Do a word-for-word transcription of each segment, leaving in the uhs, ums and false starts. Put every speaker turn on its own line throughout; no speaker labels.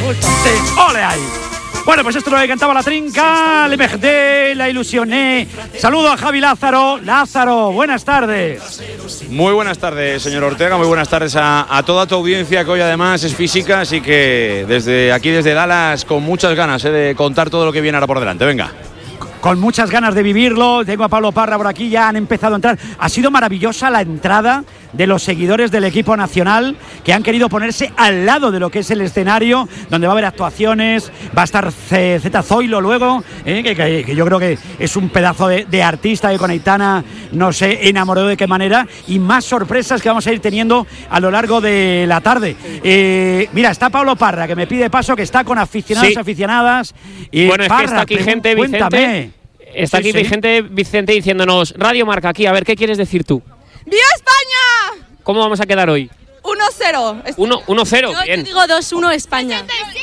Sí, ole ahí. Bueno, pues esto es lo que cantaba la trinca, Le Merdé, La Ilusioné. Saludo a Javi Lázaro. Lázaro, buenas tardes.
Muy buenas tardes, señor Ortega, muy buenas tardes a, a toda tu audiencia, que hoy además es física, así que desde aquí, desde Dallas, con muchas ganas eh, de contar todo lo que viene ahora por delante. Venga.
Con muchas ganas de vivirlo. Tengo a Pablo Parra por aquí, ya han empezado a entrar. Ha sido maravillosa la entrada de los seguidores del equipo nacional, que han querido ponerse al lado de lo que es el escenario, donde va a haber actuaciones. Va a estar Zeta Zoilo luego, eh, que, que, que yo creo que es un pedazo de, de artista, que con Aitana no se enamoró de qué manera, y más sorpresas que vamos a ir teniendo a lo largo de la tarde. Eh, mira, está Pablo Parra, que me pide paso, que está con aficionados y sí. aficionadas. Y
bueno,
Parra,
es que está aquí gente, Vicente. Está aquí sí, sí. gente, Vicente, diciéndonos: Radio Marca aquí, a ver, ¿qué quieres decir tú?
¡Viva España!
¿Cómo vamos a quedar hoy?
uno cero.
uno cero, bien.
Yo digo dos uno España.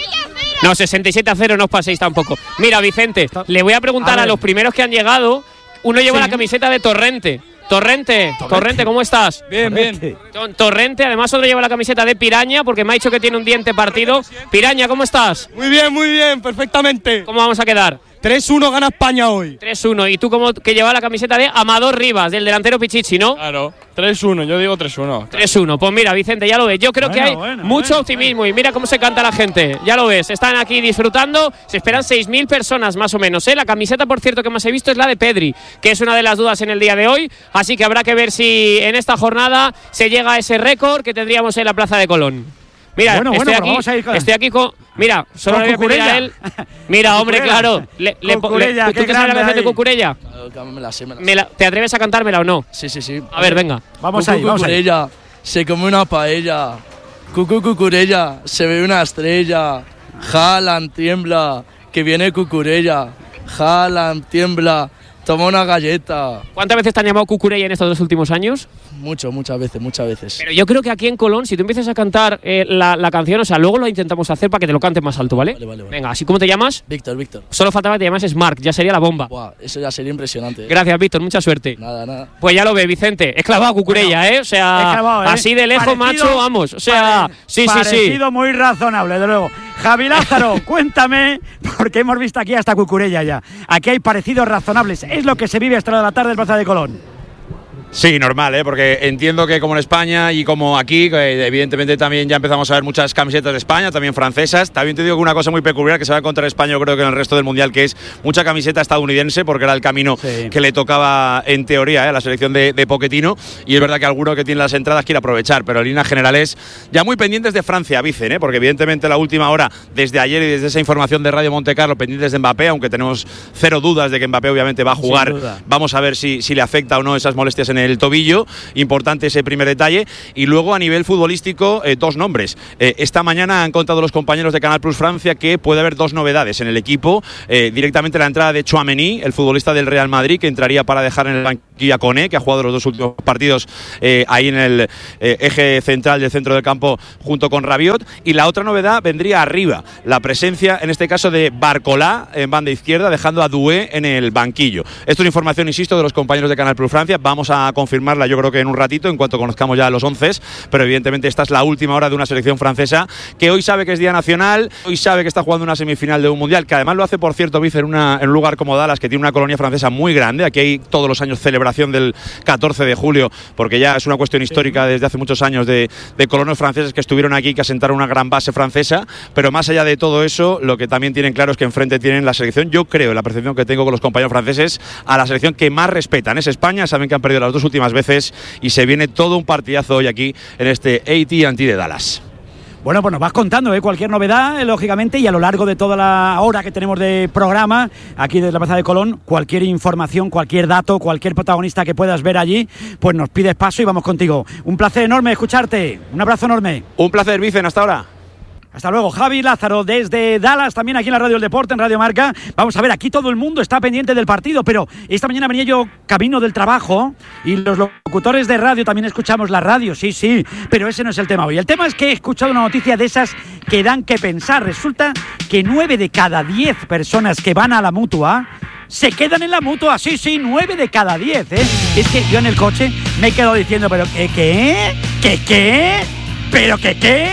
No, sesenta y siete a cero, no os paséis tampoco. Mira, Vicente, le voy a preguntar a, a los primeros que han llegado. Uno lleva sí. la camiseta de Torrente. Torrente, Torrente, Torrente, ¿cómo estás?
Bien, bien.
Torrente, además otro lleva la camiseta de Piraña, porque me ha dicho que tiene un diente partido. Piraña, ¿cómo estás?
Muy bien, muy bien, perfectamente.
¿Cómo vamos a quedar?
tres uno gana España hoy.
tres uno. ¿Y tú como que lleva la camiseta de Amador Rivas, del delantero Pichichi, no?
Claro, tres uno, yo digo tres uno.
tres uno. Pues mira, Vicente, ya lo ves. Yo creo bueno, que hay bueno, mucho bueno, optimismo bueno. y mira cómo se canta la gente. Ya lo ves, están aquí disfrutando. Se esperan seis mil personas más o menos, ¿eh? La camiseta, por cierto, que más he visto es la de Pedri, que es una de las dudas en el día de hoy. Así que habrá que ver si en esta jornada se llega a ese récord que tendríamos en la Plaza de Colón. Mira,
bueno,
estoy,
bueno,
aquí,
vamos a ir con...
estoy aquí con... Mira, solo le voy a pedir a él... Mira, hombre, claro. Le, le, le, ¿Tú te sabes la canción de Cucurella?
Claro, me la sé, me la sé.
Me la, ¿Te atreves a cantármela o no?
Sí, sí, sí.
A ver, venga.
Vamos ahí, vamos ahí.
Cucurella, se come una paella. Cucu Cucurella, se ve una estrella. Jalan, tiembla, que viene Cucurella. Jalan, tiembla, toma una galleta.
¿Cuántas veces te han llamado Cucurella en estos dos últimos años?
Mucho, muchas veces, muchas veces.
Pero yo creo que aquí en Colón, si tú empiezas a cantar eh, la, la canción, o sea, luego lo intentamos hacer para que te lo cantes más alto, ¿vale?
Vale, vale, vale.
Venga, ¿así cómo te llamas?
Víctor, Víctor.
Solo faltaba que te llamases Marc, ya sería la bomba.
Buah, eso ya sería impresionante. ¿eh?
Gracias, Víctor, mucha suerte.
Nada, nada.
Pues ya lo ve, Vicente. Es clavado Cucurella, bueno, ¿eh? O sea, clavado, ¿eh? Así de lejos, parecido, macho, vamos. O sea,
pare,
sí, sí, sí.
Parecido muy razonable, de luego. Javi Lázaro, cuéntame, porque hemos visto aquí hasta Cucurella ya. Aquí hay parecidos razonables. Es lo que se vive hasta la tarde en Plaza de Colón.
Sí, normal, ¿eh? Porque entiendo que como en España y como aquí, evidentemente también ya empezamos a ver muchas camisetas de España, también francesas. También te digo que una cosa muy peculiar que se va a encontrar España, yo creo que en el resto del Mundial, que es mucha camiseta estadounidense, porque era el camino sí. que le tocaba en teoría ¿eh? a la selección de, de Pochettino. Y es verdad que alguno que tiene las entradas quiere aprovechar, pero en líneas generales ya muy pendientes de Francia, dicen, ¿eh? Porque evidentemente la última hora, desde ayer y desde esa información de Radio Montecarlo, pendientes de Mbappé, aunque tenemos cero dudas de que Mbappé obviamente va a jugar. Vamos a ver si, si le afecta o no esas molestias en el el tobillo, importante ese primer detalle. Y luego a nivel futbolístico, eh, dos nombres. Eh, esta mañana han contado los compañeros de Canal Plus Francia que puede haber dos novedades en el equipo. Eh, directamente la entrada de Tchouaméni, el futbolista del Real Madrid, que entraría para dejar en el banquillo a Koné, que ha jugado los dos últimos partidos eh, ahí en el eh, eje central del centro del campo junto con Rabiot. Y la otra novedad vendría arriba, la presencia en este caso de Barcolá en banda izquierda, dejando a Doué en el banquillo. Esto es información, insisto, de los compañeros de Canal Plus Francia. Vamos a confirmarla yo creo que en un ratito, en cuanto conozcamos ya los once, pero evidentemente esta es la última hora de una selección francesa que hoy sabe que es día nacional, hoy sabe que está jugando una semifinal de un mundial, que además lo hace, por cierto, Vice, en, una, en un lugar como Dallas, que tiene una colonia francesa muy grande. Aquí hay todos los años celebración del catorce de julio, porque ya es una cuestión histórica desde hace muchos años de, de colonos franceses que estuvieron aquí, que asentaron una gran base francesa. Pero más allá de todo eso, lo que también tienen claro es que enfrente tienen la selección, yo creo, la percepción que tengo con los compañeros franceses, a la selección que más respetan es España. Saben que han perdido las dos últimas veces y se viene todo un partidazo hoy aquí en este A T and T de Dallas.
Bueno, pues nos vas contando ¿eh? cualquier novedad, eh, lógicamente, y a lo largo de toda la hora que tenemos de programa, aquí desde la Plaza de Colón, cualquier información, cualquier dato, cualquier protagonista que puedas ver allí, pues nos pides paso y vamos contigo. Un placer enorme escucharte, un abrazo enorme.
Un placer, Vicen, hasta ahora.
Hasta luego, Javi Lázaro, desde Dallas, también aquí en la Radio del Deporte, en Radio Marca. Vamos a ver, aquí todo el mundo está pendiente del partido, pero esta mañana venía yo camino del trabajo y los locutores de radio también escuchamos la radio, sí, sí, pero ese no es el tema hoy. El tema es que he escuchado una noticia de esas que dan que pensar. Resulta que nueve de cada diez personas que van a la Mutua se quedan en la Mutua, sí, sí, nueve de cada diez, ¿eh? Es que yo en el coche me he quedado diciendo, pero ¿qué, qué? ¿Qué, qué? ¿Pero qué, qué?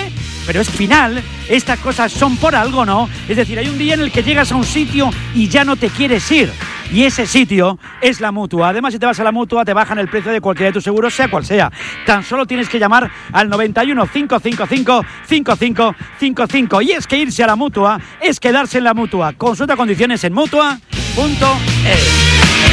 pero es final, estas cosas son por algo, ¿no? Es decir, hay un día en el que llegas a un sitio y ya no te quieres ir. Y ese sitio es la Mutua. Además, si te vas a la Mutua, te bajan el precio de cualquiera de tus seguros, sea cual sea. Tan solo tienes que llamar al noventa y uno, cinco cinco cinco, cinco cinco cinco cinco. Y es que irse a la Mutua es quedarse en la Mutua. Consulta condiciones en mutua punto es.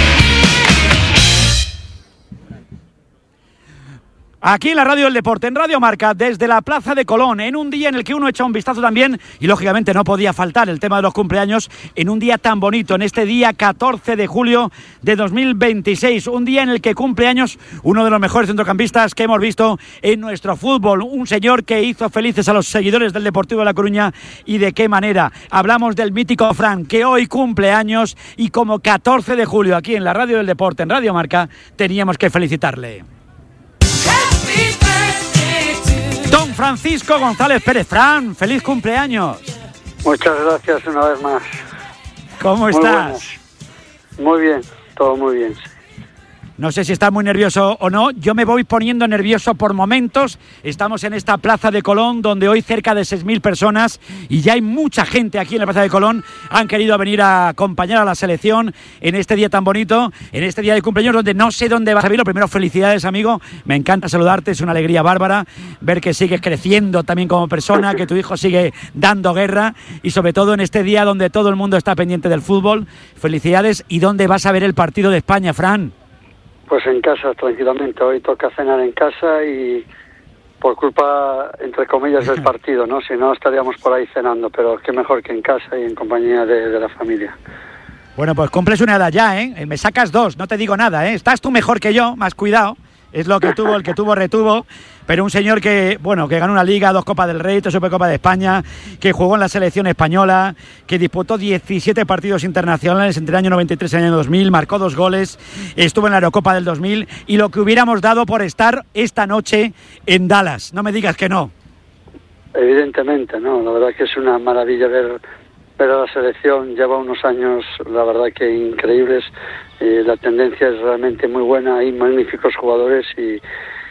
Aquí en la Radio del Deporte, en Radio Marca, desde la Plaza de Colón, en un día en el que uno echa un vistazo también, y lógicamente no podía faltar el tema de los cumpleaños, en un día tan bonito, en este día catorce de julio de dos mil veintiséis, un día en el que cumpleaños uno de los mejores centrocampistas que hemos visto en nuestro fútbol, un señor que hizo felices a los seguidores del Deportivo de La Coruña, y de qué manera. Hablamos del mítico Fran, que hoy cumpleaños, y como catorce de julio aquí en la Radio del Deporte, en Radio Marca, teníamos que felicitarle. Don Francisco González Pérez. Fran, feliz cumpleaños.
Muchas gracias una vez más.
¿Cómo
muy
estás?
Bueno. Muy bien, todo muy bien.
No sé si estás muy nervioso o no, yo me voy poniendo nervioso por momentos. Estamos en esta Plaza de Colón, donde hoy cerca de seis mil personas, y ya hay mucha gente aquí en la Plaza de Colón, han querido venir a acompañar a la selección en este día tan bonito, en este día de cumpleaños, donde no sé dónde vas a vivir. Lo primero, felicidades, amigo, me encanta saludarte, es una alegría bárbara ver que sigues creciendo también como persona, que tu hijo sigue dando guerra, y sobre todo en este día donde todo el mundo está pendiente del fútbol. Felicidades. ¿Y dónde vas a ver el partido de España, Fran?
Pues en casa, tranquilamente. Hoy toca cenar en casa y por culpa, entre comillas, del partido, ¿no? Si no, estaríamos por ahí cenando, pero qué mejor que en casa y en compañía de, de la familia.
Bueno, pues cumples una edad ya, ¿eh? Me sacas dos, no te digo nada, ¿eh? Estás tú mejor que yo, más cuidado. Es lo que tuvo, el que tuvo retuvo, pero un señor que, bueno, que ganó una Liga, dos Copas del Rey, tres Supercopa de España, que jugó en la selección española, que disputó diecisiete partidos internacionales entre el año noventa y tres y el año dos mil, marcó dos goles, estuvo en la Eurocopa del dos mil, y lo que hubiéramos dado por estar esta noche en Dallas. No me digas que no.
Evidentemente, no, la verdad que es una maravilla ver, ver a la selección. Lleva unos años, la verdad que increíbles. Eh, la tendencia es realmente muy buena, hay magníficos jugadores y,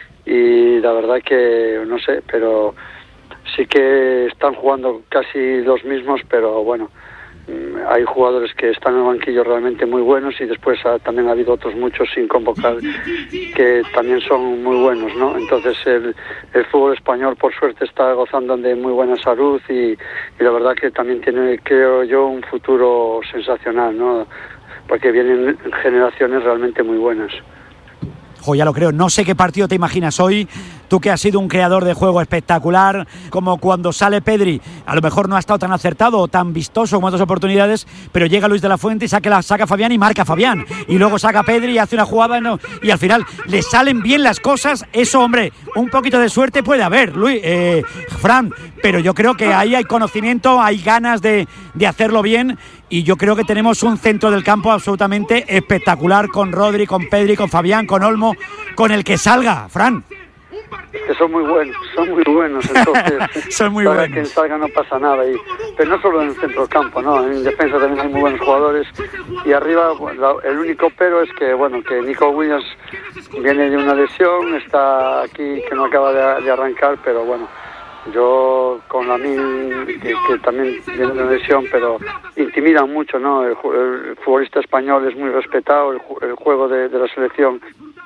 y la verdad que no sé, pero sí que están jugando casi los mismos, pero bueno, hay jugadores que están en el banquillo realmente muy buenos, y después ha, también ha habido otros muchos sin convocar que también son muy buenos, ¿no? Entonces el, el fútbol español, por suerte, está gozando de muy buena salud y, y la verdad que también tiene, creo yo, un futuro sensacional, ¿no? Porque vienen generaciones realmente muy buenas.
Jo, ya lo creo. No sé qué partido te imaginas hoy, tú que has sido un creador de juego espectacular, como cuando sale Pedri, a lo mejor no ha estado tan acertado o tan vistoso como otras oportunidades, pero llega Luis de la Fuente y saca, la, saca Fabián y marca Fabián, y luego saca Pedri y hace una jugada, no, y al final le salen bien las cosas. Eso, hombre, un poquito de suerte puede haber, Luis, eh, Fran, pero yo creo que ahí hay conocimiento, hay ganas de, de hacerlo bien, y yo creo que tenemos un centro del campo absolutamente espectacular, con Rodri, con Pedri, con Fabián, con Olmo, con el que salga, Fran.
Que son muy buenos, son muy buenos, entonces
son muy
para
buenos.
que salga no pasa nada, y, pero no solo en el centro del campo, no, en defensa también hay muy buenos jugadores, y arriba bueno, el único pero es que bueno que Nico Williams viene de una lesión, está aquí que no acaba de, de arrancar, pero bueno, yo con Lamine, que, que también viene de una lesión, pero intimidan mucho, ¿no? El, el futbolista español es muy respetado, el, el juego de, de la selección,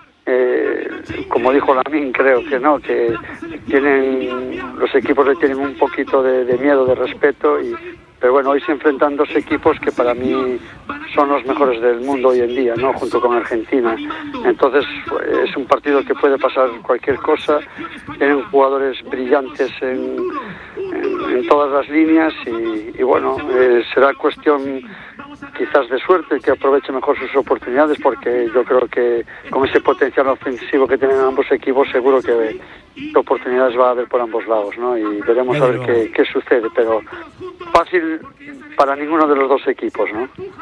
eh, como dijo Lamine, creo que no, que tienen los equipos le tienen un poquito de, de miedo, de respeto, y pero bueno, hoy se enfrentan dos equipos que para mí son los mejores del mundo hoy en día, ¿no? Junto con Argentina. Entonces es un partido que puede pasar cualquier cosa. Tienen jugadores brillantes en, en, en todas las líneas y, y bueno, eh, será cuestión quizás de suerte, que aproveche mejor sus oportunidades, porque yo creo que con ese potencial ofensivo que tienen ambos equipos, seguro que oportunidades va a haber por ambos lados, ¿no? Y veremos a ver qué, qué sucede, pero fácil para ninguno de los dos equipos, ¿no?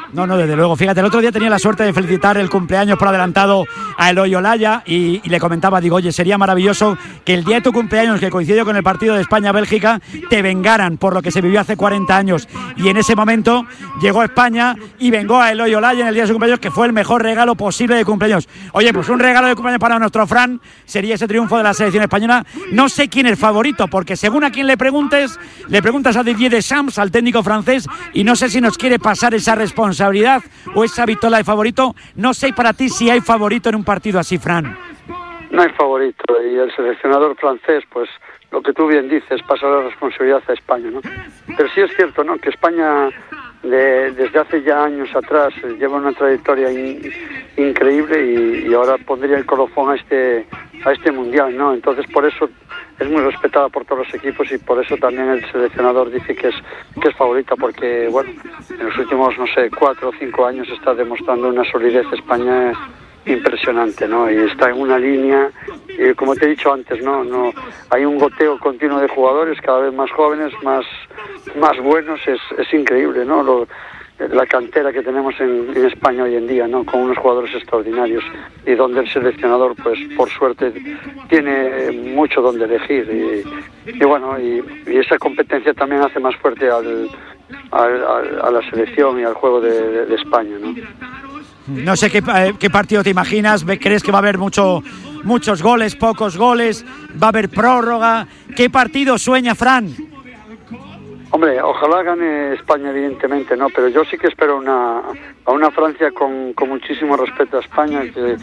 No, no, desde luego. Fíjate, el otro día tenía la suerte de felicitar el cumpleaños por adelantado a Eloy Olaya y, y le comentaba, digo, oye, sería maravilloso que el día de tu cumpleaños, que coincidió con el partido de España-Bélgica, te vengaran por lo que se vivió hace cuarenta años. Y en ese momento llegó España y vengó a Eloy Olaya en el día de su cumpleaños, que fue el mejor regalo posible de cumpleaños. Oye, pues un regalo de cumpleaños para nuestro Fran sería ese triunfo de la selección española. No sé quién es favorito, porque según a quien le preguntes, le preguntas a Didier Deschamps, al técnico francés, y no sé si nos quiere pasar esa responsabilidad o esa victoria de favorito. No sé para ti si hay favorito en un partido así, Fran.
No hay favorito, y el seleccionador francés, pues lo que tú bien dices, pasa la responsabilidad a España, ¿no? Pero sí es cierto, ¿no?, que España de, desde hace ya años atrás lleva una trayectoria in, increíble y, y ahora pondría el colofón a este a este mundial, ¿no? Entonces por eso es muy respetada por todos los equipos y por eso también el seleccionador dice que es que es favorita, porque bueno, en los últimos, no sé, cuatro o cinco años está demostrando una solidez España impresionante, ¿no? Y está en una línea, y como te he dicho antes, no, no, hay un goteo continuo de jugadores cada vez más jóvenes, más, más buenos, es, es increíble, ¿no? Lo, la cantera que tenemos en, en España hoy en día, ¿no?, con unos jugadores extraordinarios y donde el seleccionador, pues por suerte, tiene mucho donde elegir y, y bueno, y, y esa competencia también hace más fuerte al, al, al, a la selección y al juego de, de, de España, ¿no?
No sé qué, qué partido te imaginas. ¿Crees que va a haber mucho, muchos goles, pocos goles? ¿Va a haber prórroga? ¿Qué partido sueña Fran?
Hombre, ojalá gane España, evidentemente, ¿no? Pero yo sí que espero una, a una Francia con, con muchísimo respeto a España, que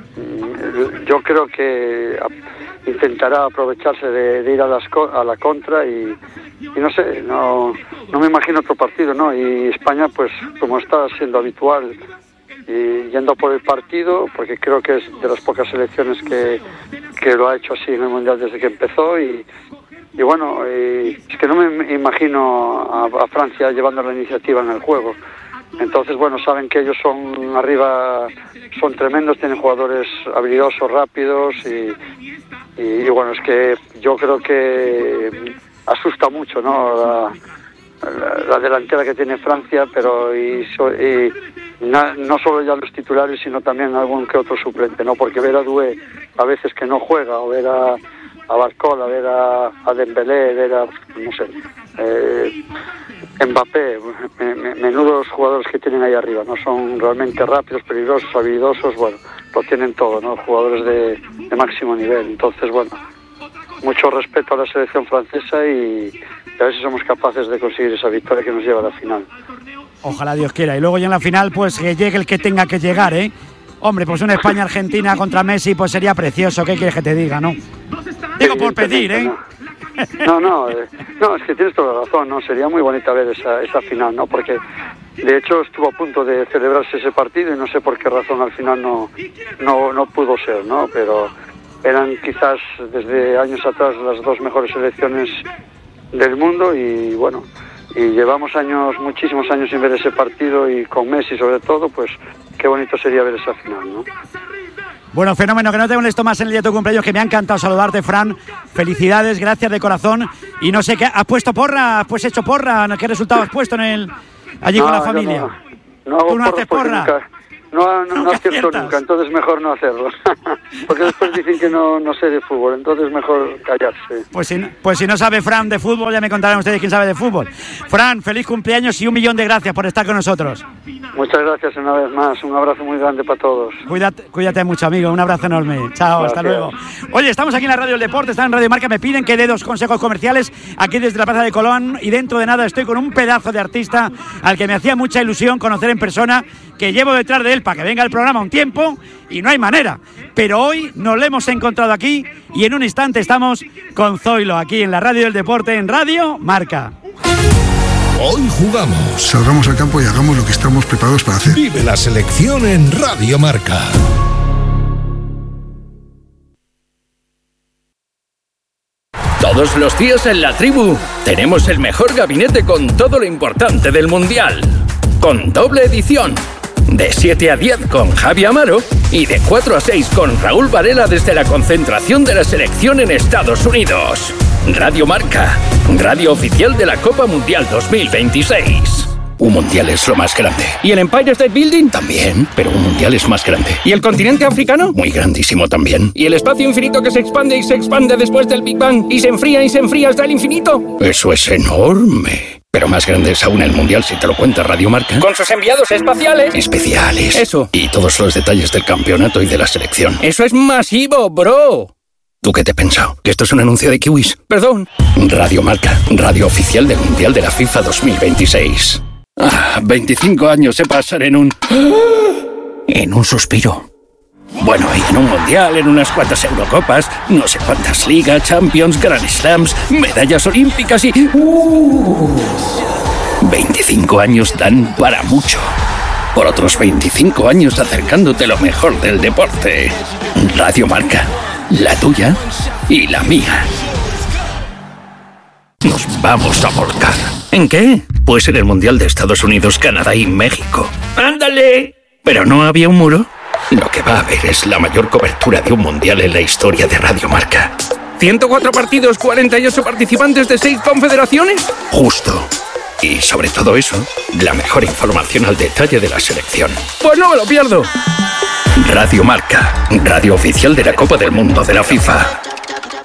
yo creo que intentará aprovecharse de, de ir a, las, a la contra y, y no sé, no, no me imagino otro partido, ¿no? Y España, pues como está siendo habitual, y yendo por el partido, porque creo que es de las pocas selecciones que, que lo ha hecho así en el Mundial desde que empezó y, y bueno, y es que no me imagino a, a Francia llevando la iniciativa en el juego. Entonces, bueno, saben que ellos son arriba, son tremendos, tienen jugadores habilidosos, rápidos y, y, y bueno, es que yo creo que asusta mucho, ¿no?, la, la, la delantera que tiene Francia, pero y, y no, no solo ya los titulares, sino también algún que otro suplente, ¿no? Porque ver a Doué a veces que no juega, o ver a, a Barcola, ver a, a Dembélé, ver a, no sé, eh, Mbappé, me, me, menudos jugadores que tienen ahí arriba, ¿no? Son realmente rápidos, peligrosos, habilidosos, bueno, lo tienen todo, ¿no? Jugadores de, de máximo nivel. Entonces, bueno, mucho respeto a la selección francesa y a ver si somos capaces de conseguir esa victoria que nos lleva a la final.
Ojalá Dios quiera. Y luego ya en la final, pues que llegue el que tenga que llegar, ¿eh? Hombre, pues una España-Argentina contra Messi, pues sería precioso. ¿Qué quieres que te diga, no? Digo por pedir, ¿eh?
No, no, eh, no, es que tienes toda la razón, ¿no? Sería muy bonita ver esa, esa final, ¿no? Porque de hecho estuvo a punto de celebrarse ese partido y no sé por qué razón al final no, no, no pudo ser, ¿no? Pero eran quizás desde años atrás las dos mejores selecciones del mundo y bueno, y llevamos años, muchísimos años sin ver ese partido y con Messi sobre todo, pues qué bonito sería ver esa final, ¿no?
Bueno, fenómeno, que no te molesto más en el día de tu cumpleaños, que me ha encantado saludarte, Fran. Felicidades, gracias de corazón. Y no sé, ¿qué has puesto porra? ¿Has pues hecho porra? ¿Qué resultado has puesto en el allí no, con la familia?
No, no hago
¿Tú no haces porra?
Nunca, no, no, no acierto nunca, entonces mejor no hacerlo. Porque después dicen que no, no sé de fútbol, entonces mejor callarse.
Pues si, pues si no sabe Fran de fútbol, ya me contarán ustedes quién sabe de fútbol. Fran, feliz cumpleaños y un millón de gracias por estar con nosotros.
Muchas gracias una vez más, un abrazo muy grande para todos.
Cuídate, cuídate mucho, amigo, un abrazo enorme. Chao, gracias. Hasta luego. Oye, estamos aquí en la Radio del Deporte, está en Radio Marca, me piden que dé dos consejos comerciales aquí desde la Plaza de Colón y dentro de nada estoy con un pedazo de artista al que me hacía mucha ilusión conocer en persona, que llevo detrás de él para que venga al programa un tiempo y no hay manera. Pero hoy nos lo hemos encontrado aquí y en un instante estamos con Zoilo aquí en la Radio del Deporte, en Radio Marca.
Hoy jugamos.
Salgamos al campo y hagamos lo que estamos preparados para hacer.
Vive la selección en Radio Marca.
Todos los días en la tribu tenemos el mejor gabinete con todo lo importante del Mundial. Con doble edición. De siete a diez con Javi Amaro y de cuatro a seis con Raúl Varela desde la concentración de la selección en Estados Unidos. Radio Marca, radio oficial de la Copa Mundial dos mil veintiséis. Un mundial es lo más grande. ¿Y el Empire State Building? También, pero un mundial es más grande. ¿Y el continente africano? Muy grandísimo también. ¿Y el espacio infinito que se expande y se expande después del Big Bang y se enfría y se enfría hasta el infinito? Eso es enorme. Pero más grande es aún el mundial si te lo cuenta Radio Marca. Con sus enviados espaciales. Especiales. Eso. Y todos los detalles del campeonato y de la selección. Eso es masivo, bro. ¿Tú qué te has pensado? ¿Que esto es un anuncio de Kiwis? Perdón. Radio Marca, radio oficial del Mundial de la FIFA dos mil veintiséis. Ah, veinticinco años se pasan en un... En un suspiro. Bueno, y en un Mundial, en unas cuantas Eurocopas, no sé cuántas Ligas, Champions, Grand Slams, medallas olímpicas y... Uh, veinticinco años dan para mucho. Por otros veinticinco años acercándote lo mejor del deporte. Radio Marca. La tuya y la mía. Nos vamos a volcar. ¿En qué? Pues en el Mundial de Estados Unidos, Canadá y México. ¡Ándale! ¿Pero no había un muro? Lo que va a haber es la mayor cobertura de un Mundial en la historia de Radio Marca. ¿ciento cuatro partidos, cuarenta y ocho participantes de seis confederaciones? Justo. Y sobre todo eso, la mejor información al detalle de la selección. ¡Pues no me lo pierdo! Radio Marca, radio oficial de la Copa del Mundo de la FIFA.